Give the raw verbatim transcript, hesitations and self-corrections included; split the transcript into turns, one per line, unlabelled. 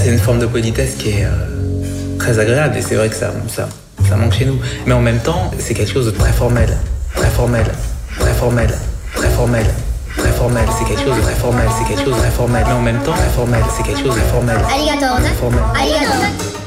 c'est une forme de politesse qui est euh, très agréable et c'est vrai que ça, ça, ça manque chez nous. Mais en même temps, c'est quelque chose de très formel, très formel, très formel, très formel. Très formel, c'est quelque chose de très formel, c'est quelque chose de très formel, mais en même temps très formel, c'est quelque chose de formel.
Arigato.
Formel.
Arigato.